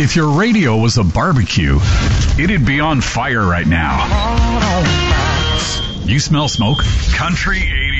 If your radio was a barbecue, it'd be on fire right now. You smell smoke? Country